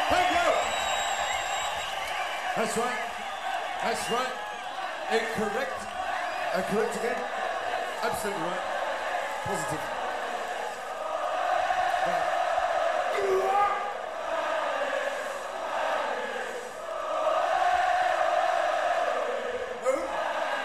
Thank you. That's right. That's right. Incorrect. Correct again. Absolutely right. Positive.